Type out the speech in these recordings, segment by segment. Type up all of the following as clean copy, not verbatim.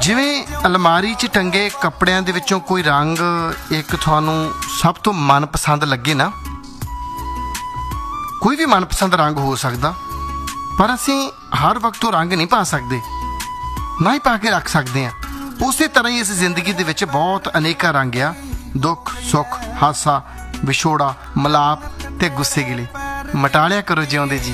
ਜਿਵੇਂ ਅਲਮਾਰੀ 'ਚ ਟੰਗੇ ਕੱਪੜਿਆਂ ਦੇ ਵਿੱਚੋਂ ਕੋਈ ਰੰਗ ਇੱਕ ਤੁਹਾਨੂੰ ਸਭ ਤੋਂ ਮਨਪਸੰਦ ਲੱਗੇ ਨਾ, ਕੋਈ ਵੀ ਮਨਪਸੰਦ ਰੰਗ ਹੋ ਸਕਦਾ, ਪਰ ਅਸੀਂ ਹਰ ਵਕਤ ਉਹ ਰੰਗ ਨਹੀਂ ਪਾ ਸਕਦੇ, ਨਾ ਹੀ ਪਾ ਕੇ ਰੱਖ ਸਕਦੇ ਹਾਂ। ਉਸੇ ਤਰ੍ਹਾਂ ਹੀ ਇਸ ਜ਼ਿੰਦਗੀ ਦੇ ਵਿੱਚ ਬਹੁਤ ਅਨੇਕਾਂ ਰੰਗ ਆ, ਦੁੱਖ ਸੁੱਖ, ਹਾਸਾ ਵਿਛੋੜਾ, ਮਲਾਪ ਤੇ ਗੁੱਸੇ ਗਿਲੇ। ਮਟਾਲਿਆ ਕਰੋ ਜਿਉਂਦੇ ਜੀ।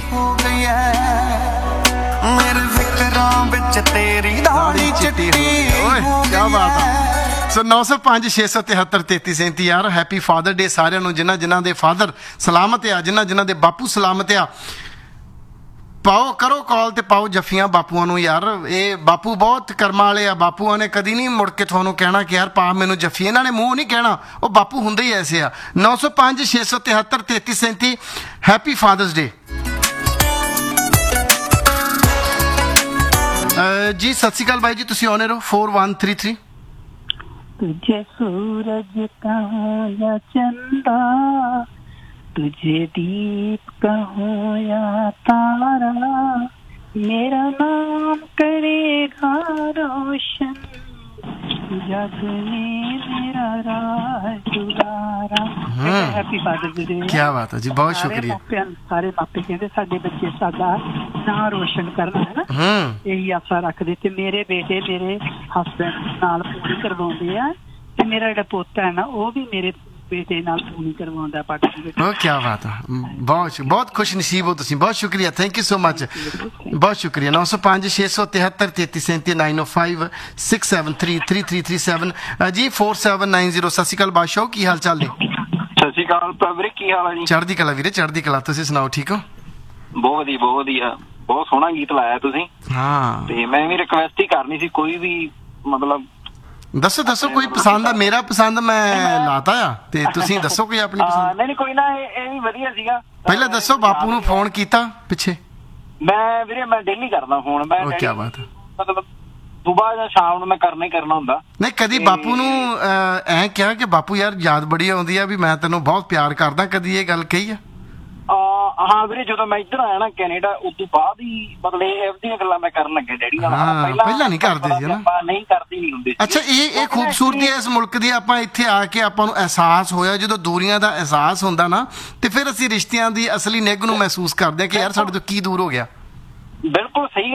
ਮੇਰੇ ਫਿਕਰਾਂ ਵਿੱਚ ਤੇਰੀ ਦਾੜੀ ਚਿੱਟੀ ਓਏ ਕੀ ਬਾਤ ਆ। ਸੋ 905 673 3337 ਯਾਰ, ਹੈਪੀ ਫਾਦਰ ਡੇ ਸਾਰਿਆਂ ਨੂੰ, ਜਿਨ੍ਹਾਂ ਦੇ ਫਾਦਰ ਸਲਾਮਤ ਆ, ਜਿਨ੍ਹਾਂ ਦੇ ਬਾਪੂ ਸਲਾਮਤ ਆ। ਪਾਓ ਕਰੋ ਕਾਲ ਤੇ ਪਾਓ ਜੱਫੀਆਂ ਬਾਪੂਆਂ ਨੂੰ ਯਾਰ। ਇਹ ਬਾਪੂ ਬਹੁਤ ਕਰਮਾਂ ਵਾਲੇ ਆ। ਬਾਪੂਆਂ ਨੇ ਕਦੀ ਨਹੀਂ ਮੁੜ ਕੇ ਤੁਹਾਨੂੰ ਕਹਿਣਾ ਕਿ ਯਾਰ ਪਾ ਮੈਨੂੰ ਜੱਫੀ। ਇਹਨਾਂ ਨੇ ਮੂੰਹ ਨਹੀਂ ਕਹਿਣਾ, ਉਹ ਬਾਪੂ ਹੁੰਦੇ ਹੀ ਐਸੇ ਆ। 905 673 3337 ਹੈਪੀ ਫਾਦਰਸ ਡੇ ਜੀ। ਸਤਿ ਸ਼੍ਰੀ ਅਕਾਲ ਬਾਈ ਜੀ, ਤੁਸੀਂ ਆਉਣੇ ਰਹੋ 4133। तुझे सूरज कहूँ या चंदा, तुझे दीप कहूँ या तारा, मेरा नाम करेगा रोशन, जग में मेरा राह दुलारा। Happy father's day. क्या बात है जी, बहुत शुक्रिया। ਸਾਰੇ ਮਾਪੇ ਕਹਿੰਦੇ ਸਾਡੇ ਬੱਚੇ ਸਾਡਾ ਨਾਂ ਰੋਸ਼ਨ ਕਰਨਾ ਹੈ ਨਾ, ਇਹੀ ਆਸਾ ਰੱਖਦੇ। ਤੇ ਮੇਰੇ ਬੇਟੇ ਮੇਰੇ ਹਸਬੈਂਡ ਨਾਲ ਪੂਰੀ ਕਰਵਾਉਂਦੇ ਆ, ਤੇ ਮੇਰਾ ਜਿਹੜਾ ਪੋਤਾ ਹੈ ਨਾ ਉਹ ਵੀ ਮੇਰੇ ਬੇਟੇ ਨਾਲ ਪੂਰੀ ਕਰਵਾਉਂਦਾ ਪਾਰਟੀਸਪੇਟ। ਉਹ ਕੀ ਬਾਤ ਹੈ, ਬਹੁਤ ਖੁਸ਼ ਨਸੀਬ ਹੋ ਤੁਸੀਂ। ਬਹੁਤ ਸ਼ੁਕਰੀਆ, ਥੈਂਕ ਯੂ ਸੋ ਮਚ, ਬਹੁਤ ਸ਼ੁਕਰੀਆ। 905 673 3337 905 673 3337 ਜੀ 4790। ਸਤਿ ਸ਼੍ਰੀ ਅਕਾਲ ਬਾਦਸ਼ਾਹ, ਕੀ ਹਾਲ ਚਾਲ ਨੇ? ਸਤਿ ਸ਼੍ਰੀ ਅਕਾਲ ਪ੍ਰਭਰੇ, ਕੀ ਹਾਲ ਹੈ ਜੀ? ਚੜ੍ਹਦੀ ਕਲਾ ਵੀਰੇ, ਚੜ੍ਹਦੀ ਕਲਾ। ਤੁਸੀਂ ਸੁਣਾਓ, ਠੀਕ ਹੋ? ਬਹੁਤ ਵਧੀਆ। ਬਹੁਤ ਸੋਹਣਾ ਗੀਤ ਲਾਇਆ ਤੁਸੀਂ। ਹਾਂ, ਤੇ ਮੈਂ ਵੀ ਰਿਕਵੈਸਟ ਹੀ ਕਰਨੀ ਸੀ, ਕੋਈ ਵੀ ਮਤਲਬ ਦੱਸੋ ਕੋਈ ਪਸੰਦ ਆ? ਮੇਰਾ ਪਸੰਦ ਮੈਂ ਲਾਤਾ ਆ, ਤੇ ਤੁਸੀਂ ਦੱਸੋ ਕੋਈ ਆਪਣੀ ਪਸੰਦ। ਨਹੀਂ ਕੋਈ ਨਾ, ਇਹ ਵੀ ਵਧੀਆ ਸੀਗਾ। ਪਹਿਲਾਂ ਦੱਸੋ, ਬਾਪੂ ਨੂੰ ਫੋਨ ਕੀਤਾ ਪਿੱਛੇ? ਮੈਂ ਡੇਲੀ ਕਰਦਾ ਫੋਨ। ਮੈਂ ਕੀ ਬਾਤ ਹੈ, ਮਤਲਬ ਸੁਬਾਹ ਜਾਂ ਸ਼ਾਮ ਨੂੰ ਮੈਂ ਕਰਨਾ ਹੀ ਕਰਨਾ ਹੁੰਦਾ। ਨਹੀਂ ਕਦੀ ਬਾਪੂ ਨੂੰ ਐਂ ਕਿਹਾ ਕਿ ਬਾਪੂ ਯਾਰ ਯਾਦ ਬੜੀ ਆਉਂਦੀ ਆ ਵੀ ਮੈਂ ਤੈਨੂੰ ਬਹੁਤ ਪਿਆਰ ਕਰਦਾ, ਕਦੀ ਇਹ ਗੱਲ ਕਹੀ ਆ? ਹਾਂ ਵੀਰੇ, ਜਦੋਂ ਮੈਂ ਇੱਧਰ ਆਇਆ ਨਾ ਕੈਨੇਡਾ, ਉਸ ਤੋਂ ਬਾਅਦ ਹੀ ਮਤਲਬ ਇਹੋ ਜਿਹੀਆਂ ਗੱਲਾਂ ਮੈਂ ਕਰਨ ਲੱਗਿਆ ਡੈਡੀ ਨਾਲ। ਪਹਿਲਾਂ ਨਹੀਂ ਕਰਦੇ ਸੀ ਨਾ, ਨਹੀਂ ਕਰਦੇ ਨਹੀਂ ਹੁੰਦੇ। ਅੱਛਾ, ਇਹ ਖੂਬਸੂਰਤੀ ਹੈ ਇਸ ਮੁਲਕ ਦੀ। ਆਪਾਂ ਇੱਥੇ ਆ ਕੇ ਆਪਾਂ ਨੂੰ ਅਹਿਸਾਸ ਹੋਇਆ, ਜਦੋਂ ਦੂਰੀਆਂ ਦਾ ਅਹਿਸਾਸ ਹੁੰਦਾ ਨਾ, ਤੇ ਫਿਰ ਅਸੀਂ ਰਿਸ਼ਤਿਆਂ ਦੀ ਅਸਲੀ ਨਿੱਘ ਨੂੰ ਮਹਿਸੂਸ ਕਰਦੇ ਹਾਂ ਕਿ ਯਾਰ ਸਾਡੇ ਤੋਂ ਕੀ ਦੂਰ ਹੋ ਗਿਆ। ਬਿਲਕੁਲ ਸਹੀ।